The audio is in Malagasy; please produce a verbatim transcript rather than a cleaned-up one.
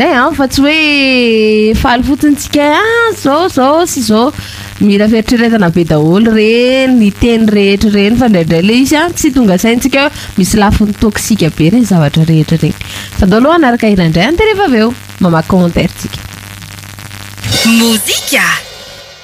Eh an fa tsy hoe faly fotsiny tsika ah zao zao sy zao mila fieritreretana be daholo reny ny teny rehetra reny fa ndraindray le izy a tsy tonga saintsika misy lafiny toksika be reny zavatra rehetra reny. Sady aloha anaraka irandray antereva aveo mamaky commentaire tsika. Muzika.